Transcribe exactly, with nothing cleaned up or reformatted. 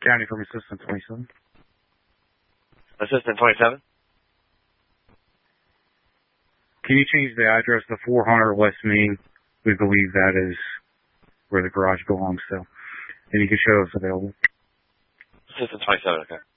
County from Assistant twenty-seven. Assistant twenty-seven? Can you change the address to four hundred West Main? We believe that is where the garage belongs to. And you can show us available. Assistant twenty-seven, okay.